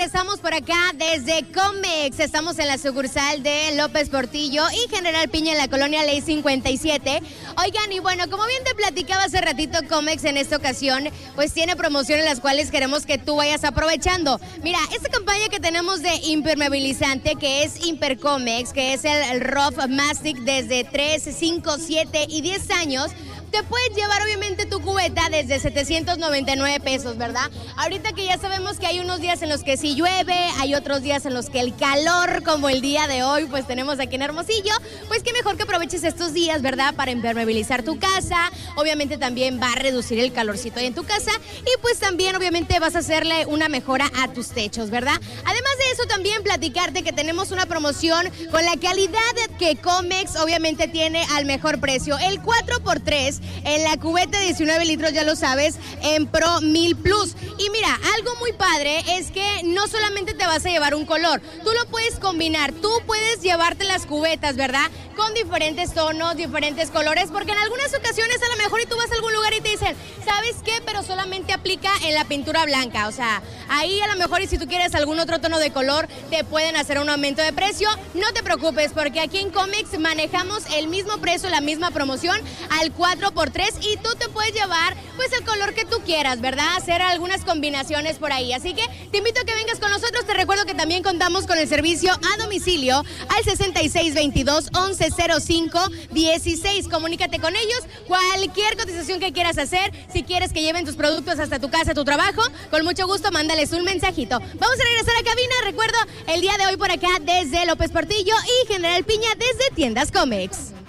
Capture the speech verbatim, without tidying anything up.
regresamos por acá desde Comex. Estamos en la sucursal de López Portillo y General Piña en la colonia Ley cincuenta y siete. Oigan, y bueno, como bien te platicaba hace ratito, Comex en esta ocasión pues tiene promociones las cuales queremos que tú vayas aprovechando. Mira, esta campaña que tenemos de impermeabilizante que es Impercomex, que es el, el Rough Mastic desde tres, cinco, siete y diez años, te puedes llevar obviamente tu cubeta desde setecientos noventa y nueve pesos, ¿verdad? Ahorita que ya sabemos que hay unos días en los que sí llueve, hay otros días en los que el calor, como el día de hoy, pues tenemos aquí en Hermosillo, pues qué mejor que aproveches estos días, ¿verdad? Para impermeabilizar tu casa, obviamente también va a reducir el calorcito ahí en tu casa y pues también obviamente vas a hacerle una mejora a tus techos, ¿verdad? Además de eso también platicarte que tenemos una promoción con la calidad que Comex obviamente tiene al mejor precio, el cuatro por tres en la cubeta de diecinueve litros, ya lo sabes, en Pro mil Plus. Y mira, algo muy padre es que no solamente te vas a llevar un color, tú lo puedes combinar, tú puedes llevarte las cubetas, ¿verdad? Con diferentes tonos, diferentes colores, porque en algunas ocasiones a lo mejor y tú vas a algún lugar y te dicen, ¿sabes qué? Pero solamente aplica en la pintura blanca, o sea, ahí a lo mejor y si tú quieres algún otro tono de color, te pueden hacer un aumento de precio. No te preocupes, porque aquí en Comex manejamos el mismo precio, la misma promoción al cuatro por tres y tú te puedes llevar pues el color que tú quieras, ¿verdad? Hacer algunas combinaciones por ahí. Así que te invito a que vengas con nosotros. Te recuerdo que también contamos con el servicio a domicilio al sesenta y seis veintidós once cero cinco dieciséis. Comunícate con ellos. Cualquier cotización que quieras hacer, si quieres que lleven tus productos hasta tu casa, tu trabajo, con mucho gusto mándales un mensajito. Vamos a regresar a cabina. Recuerdo el día de hoy por acá desde López Portillo y General Piña desde Tiendas Comex.